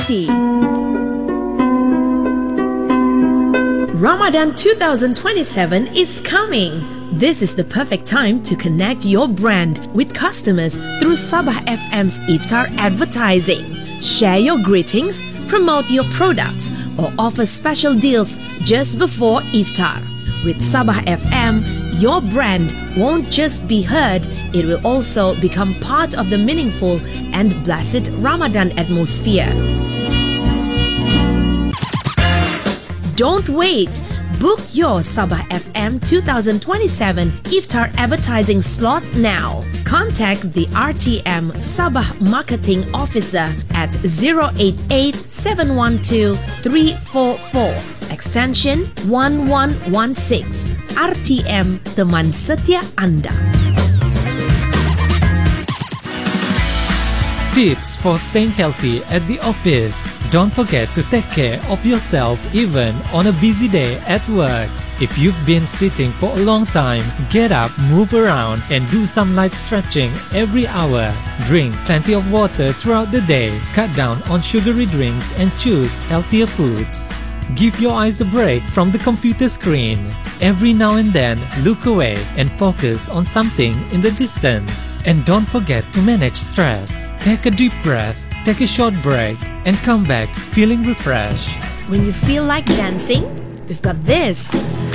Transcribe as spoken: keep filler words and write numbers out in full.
easy. Ramadan two thousand twenty-seven is coming. This is the perfect time to connect your brand with customers through Sabah F M's Iftar advertising. Share your greetings, promote your products, or offer special deals just before Iftar. With Sabah F M, your brand won't just be heard, it will also become part of the meaningful and blessed Ramadan atmosphere. Don't wait! Book your Sabah F M two thousand twenty-seven Iftar advertising slot now. Contact the R T M Sabah Marketing Officer at zero eight eight, seven one two, three four four, extension one one one six. R T M, teman setia Anda. Tips for staying healthy at the office. Don't forget to take care of yourself even on a busy day at work. If you've been sitting for a long time, get up, move around, and do some light stretching every hour. Drink plenty of water throughout the day. Cut down on sugary drinks and choose healthier foods. Give your eyes a break from the computer screen. Every now and then, look away and focus on something in the distance. And don't forget to manage stress. Take a deep breath, take a short break, and come back feeling refreshed. When you feel like dancing, we've got this.